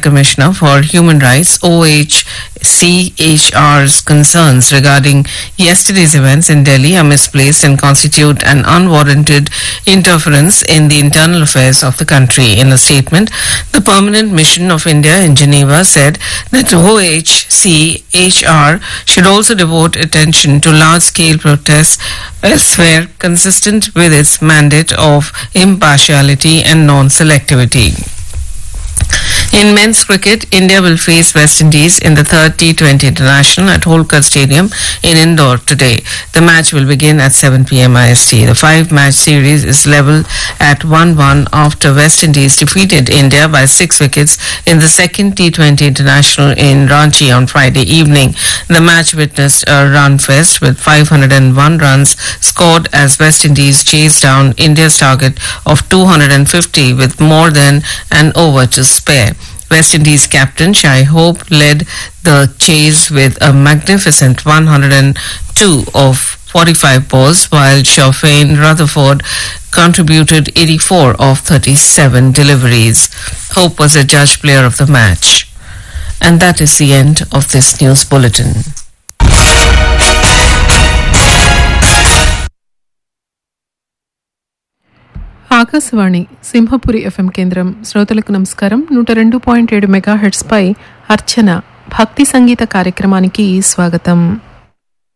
Commissioner for Human Rights OHCHR's concerns regarding yesterday's events in Delhi are misplaced and constitute an unwarranted interference in the internal affairs of the country. In a statement, the Permanent Mission of India in Geneva said that OHCHR should also devote attention to large-scale protests elsewhere, consistent with its mandate of impartiality and non-selectivity. In men's cricket, India will face West Indies in the third T20 International at Holkar Stadium in Indore today. The match will begin at 7 p.m. IST. The five-match series is level at 1-1 after West Indies defeated India by 6 wickets in the second T20 International in Ranchi on Friday evening. The match witnessed a run fest with 501 runs scored as West Indies chased down India's target of 250 with more than an over to spare. West Indies captain Shai Hope led the chase with a magnificent 102 of 45 balls, while Shafane Rutherford contributed 84 of 37 deliveries. Hope was a judge player of the match. And that is the end of this news bulletin. Akashvani Simhapuri FM కేంద్రం. శ్రోతలకు నమస్కారం. 102.7 megahertz పై అర్చన భక్తి సంగీత కార్యక్రమానికి స్వాగతం.